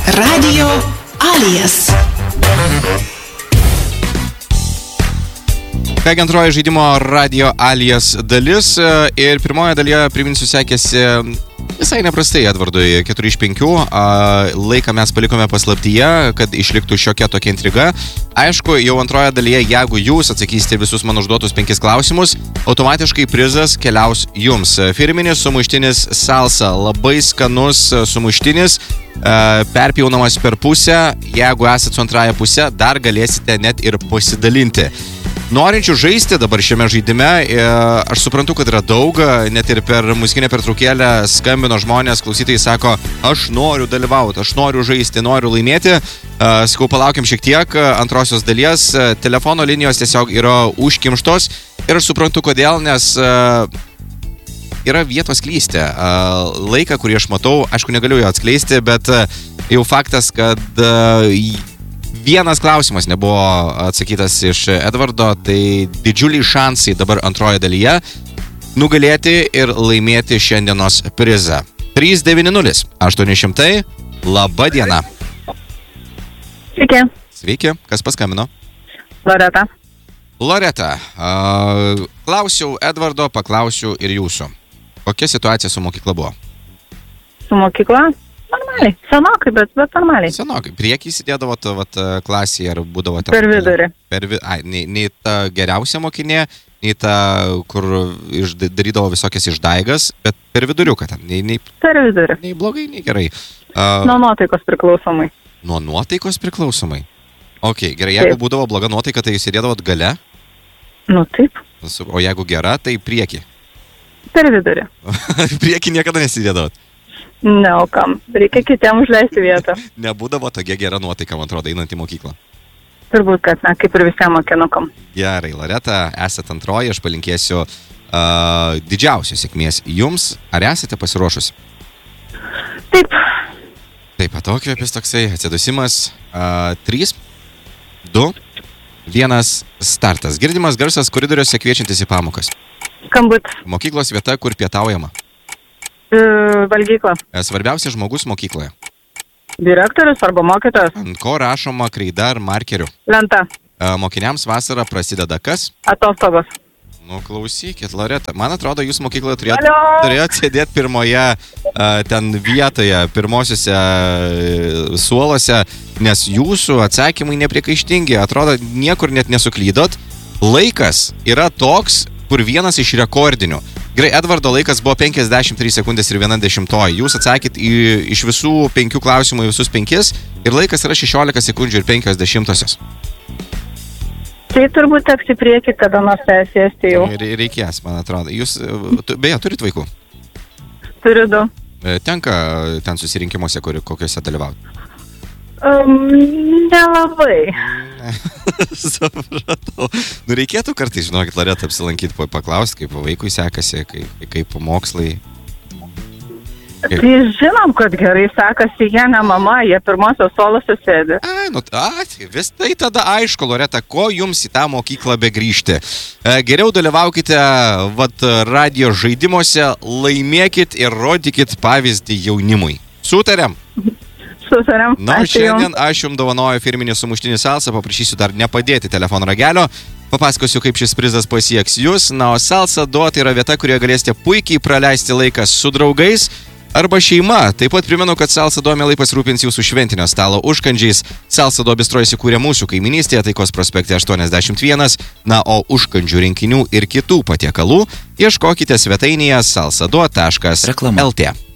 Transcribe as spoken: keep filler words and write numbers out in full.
Radio Alias. Kągi antroji žaidimo Radio Alias dalis ir pirmoje dalyje, priminsiu, sekėsi visai neprastai Edvardui, keturi iš penkių. Laiką mes palikome paslaptyje, kad išliktų šiokia tokia intriga. Aišku, jau antroje dalyje, jeigu jūs atsakysite visus man užduotus penkis klausimus, automatiškai prizas keliaus jums. Firminis sumuštinis salsa, labai skanus sumuštinis, perpjaunamas per pusę. Jeigu esate su antraja pusė, dar galėsite net ir pasidalinti. Norinčių žaisti dabar šiame žaidime, aš suprantu, kad yra daug, net ir per muzikinę pertraukėlę skambino žmonės, klausytojai sako, aš noriu dalyvauti, aš noriu žaisti, noriu laimėti. Sakau, palaukim šiek tiek antrosios dalies, telefono linijos tiesiog yra užkimštos ir aš suprantu, kodėl, nes yra vietos klysti. Laiką, kurį aš matau, aišku, negaliu jo atskleisti, bet jau faktas, kad vienas klausimas nebuvo atsakytas iš Edvardo, tai didžiuliai šansai dabar antroje dalyje nugalėti ir laimėti šiandienos prizą. trys devyni nulis aštuoni šimtai, laba diena. Sveiki. Sveiki, kas paskambino? Loreta. Loreta, klausiau Edvardo, paklausiu ir jūsų. Kokia situacija su mokykla buvo? Su mokykla? Normaliai. Senokai, bet, bet normaliai. Senokai. Priekį įsidėdavot vat, klasėje ar būdavo... Per vidurį. Per vidurį. Ai, nei, nei ta geriausia mokinė, nei ta, kur iš, darydavo visokias išdaigas, bet per viduriuką ten. Nei, nei, per vidurį. Nei blogai, nei gerai. Uh, nuo nuotaikos priklausomai. Nuo nuotaikos priklausomai? Ok, gerai. Jeigu taip būdavo bloga nuotaika, tai jūs sėdėdavot gale? Nu, taip. O jeigu gera, tai priekį? Per vidurį. Priekį niekada nesidėdavot? Ne, o kam? Reikia kitiem užleisti vietą. Nebūdavo tokia gera nuotaika, man atrodo, einant į mokyklą. Turbūt, kad ne, kaip ir visiem mokinukam. Gerai, Loreta, esate antroji, aš palinkėsiu uh, didžiausios sėkmės jums. Ar esate pasiruošusi? Taip. Taip, atokvėpis toksai, atsidusimas. Uh, trys, du, vienas, startas. Girdimas garsas koridoriuose kviečiantis į pamokas. Skambut. Mokyklos vieta, kur pietaujama. Valgykla. Svarbiausias žmogus mokykloje. Direktorius arba mokytojas. Ant ko rašoma kreida ar markeriu? Lenta. Mokiniams vasarą prasideda kas? Atostogos. Nu, klausykit, Loreta, man atrodo, jūs mokykloje turėjot, turėjot sėdėti pirmoje ten vietoje, pirmosiuose suoluose, nes jūsų atsakymai nepriekaištingi. Atrodo, niekur net nesuklydot. Laikas yra toks, kur vienas iš rekordinių. Gerai, Edvardo laikas buvo penkiasdešimt trys sekundės ir viena dešimtoji. Jūs atsakėt į, iš visų penkių klausimų į visus penkis ir laikas yra šešiolika sekundžių ir penkios dešimtosios. Tai turbūt teks į priekį, kada nors sėsti jau. Reikės, man atrodo. Jūs, beje, turit vaikų? Turiu du. Tenka ten susirinkimuose, kur, kokiuose dalyvauti? Um, nelabai. Supratau. Nu, reikėtų kartais, žinokit, Loreta, apsilankyti, paklausti, kaip vaikui sekasi, kaip, kaip mokslai. Kaip... Tai žinom, kad gerai sekasi, jie ne mama, jie pirmosios suolose sėdi. Ai, nu, a, vis tai tada aišku, Loreta, ko jums į tą mokyklą begrįžti. E, geriau dalyvaukite vat, radio žaidimuose, laimėkit ir rodykit pavyzdį jaunimui. Sutarėm? Sutarėm. Na, šiandien aš jums dovanoju firminį sumuštinį salsą, paprašysiu dar nepadėti telefono ragelio, papasakosiu, kaip šis prizas pasieks jūs. Na, o salsa duot yra vieta, kurioje galėsite puikiai praleisti laiką su draugais arba šeima. Taip pat primenu, kad salsa duo mielai pasirūpins jūsų šventinio stalo užkandžiais. Salsa duo bistro įsikūrė mūsų kaimynystėje, Taikos prospekte aštuoniasdešimt vienas, na, o užkandžių rinkinių ir kitų patiekalų ieškokite svetainėje salsa duo taškas el tė.